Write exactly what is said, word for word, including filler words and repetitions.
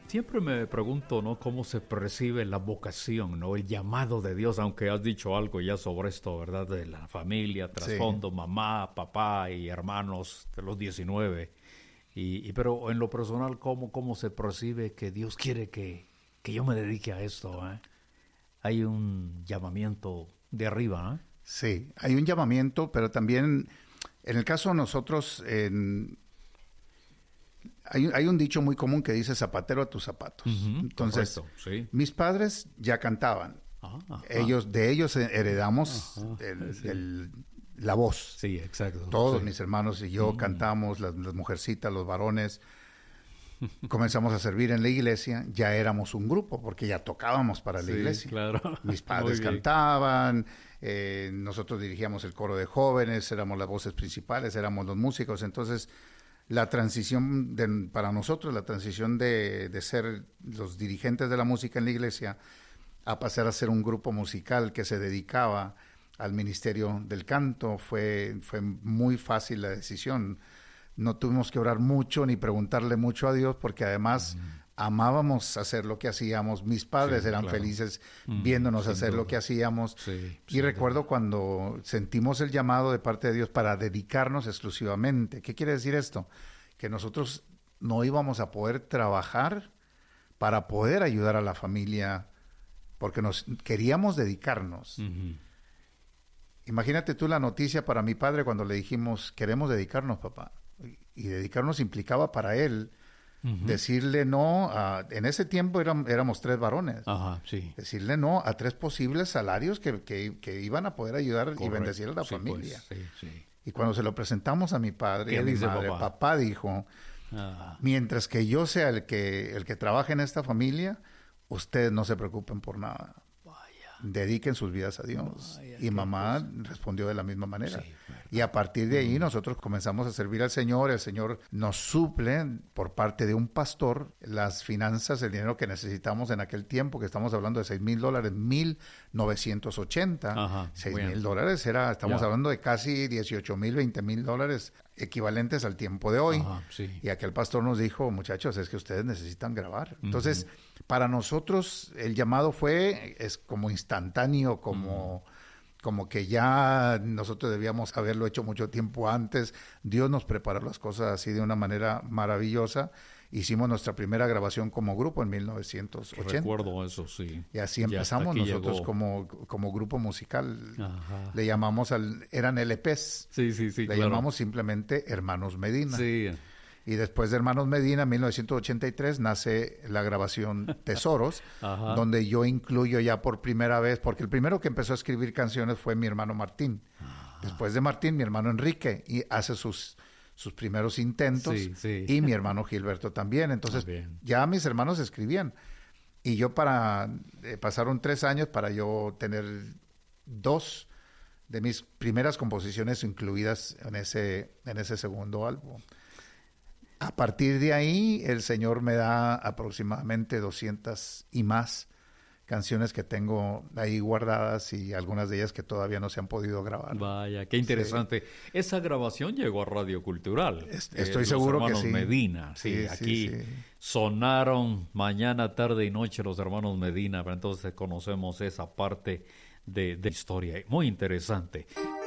Siempre me pregunto, ¿no?, cómo se percibe la vocación, ¿no?, el llamado de Dios, aunque has dicho algo ya sobre esto, ¿verdad?, de la familia, trasfondo, sí. mamá, papá y hermanos de los diecinueve. Y, y pero en lo personal, ¿cómo, cómo se percibe que Dios quiere que, que yo me dedique a esto? ¿eh? Hay un llamamiento de arriba, ¿eh? Sí, hay un llamamiento, pero también, en el caso de nosotros, en... Hay, hay un dicho muy común que dice zapatero a tus zapatos. Uh-huh, Entonces, correcto, sí. mis padres ya cantaban. Ajá, ajá. Ellos, de ellos heredamos ajá, el, sí. el, la voz. Sí, exacto. Todos sí. mis hermanos y yo uh-huh. cantamos, las, las mujercitas, los varones. Comenzamos a servir en la iglesia. Ya éramos un grupo porque ya tocábamos para la sí, iglesia. Claro. Mis padres cantaban, eh, nosotros dirigíamos el coro de jóvenes, éramos las voces principales, éramos los músicos. Entonces, la transición de, para nosotros, la transición de, de ser los dirigentes de la música en la iglesia a pasar a ser un grupo musical que se dedicaba al ministerio del canto, fue, fue muy fácil la decisión. No tuvimos que orar mucho ni preguntarle mucho a Dios, porque además uh-huh. amábamos hacer lo que hacíamos. Mis padres sí, eran claro. felices uh-huh. viéndonos Sin hacer duda. lo que hacíamos. Sí, y recuerdo duda. cuando sentimos el llamado de parte de Dios para dedicarnos exclusivamente. ¿Qué quiere decir esto? Que nosotros no íbamos a poder trabajar para poder ayudar a la familia, porque nos queríamos dedicarnos. Uh-huh. Imagínate tú la noticia para mi padre cuando le dijimos, queremos dedicarnos, papá. Y dedicarnos implicaba para él uh-huh. decirle no a... En ese tiempo éram, éramos tres varones. Ajá, sí. Decirle no a tres posibles salarios que, que, que iban a poder ayudar Correcto. y bendecir a la sí, familia. Pues, sí, sí. Y cuando se lo presentamos a mi padre y a mi madre, papá, papá dijo, ah. mientras que yo sea el que, el que trabaje en esta familia, ustedes no se preocupen por nada. Dediquen sus vidas a Dios. Vaya, y mamá cosa. respondió de la misma manera. Sí, y a partir de ahí uh-huh. nosotros comenzamos a servir al Señor. El Señor nos suple por parte de un pastor las finanzas, el dinero que necesitamos en aquel tiempo, que estamos hablando de seis mil dólares, mil novecientos ochenta. seis mil dólares era, estamos ya. hablando de casi dieciocho mil, veinte mil dólares equivalentes al tiempo de hoy. Ajá, sí. Y aquel pastor nos dijo, muchachos, es que ustedes necesitan grabar. Uh-huh. Entonces, para nosotros el llamado fue, es como instantáneo, como, uh-huh. como que ya nosotros debíamos haberlo hecho mucho tiempo antes. Dios nos preparó las cosas así de una manera maravillosa. Hicimos nuestra primera grabación como grupo en mil novecientos ochenta. Recuerdo eso, sí. Y así empezamos nosotros como, como grupo musical. Ajá. Le llamamos, al eran L Pes. Sí, sí, sí. Le claro. llamamos simplemente Hermanos Medina. Sí. Y después de Hermanos Medina, en mil novecientos ochenta y tres, nace la grabación Tesoros, donde yo incluyo ya por primera vez, porque el primero que empezó a escribir canciones fue mi hermano Martín. Ajá. Después de Martín, mi hermano Enrique, y hace sus... sus primeros intentos, sí, sí. y mi hermano Gilberto también. Entonces, también. ya mis hermanos escribían. Y yo para... Eh, pasaron tres años para yo tener dos de mis primeras composiciones incluidas en ese, en ese segundo álbum. A partir de ahí, el Señor me da aproximadamente doscientas y más canciones que tengo ahí guardadas y algunas de ellas que todavía no se han podido grabar. Vaya, qué interesante. Sí. Esa grabación llegó a Radio Cultural. Es, estoy eh, seguro que sí. Los hermanos Medina. Sí, sí aquí sí, sí. sonaron mañana, tarde y noche los hermanos Medina, pero entonces conocemos esa parte de, de historia. Muy interesante.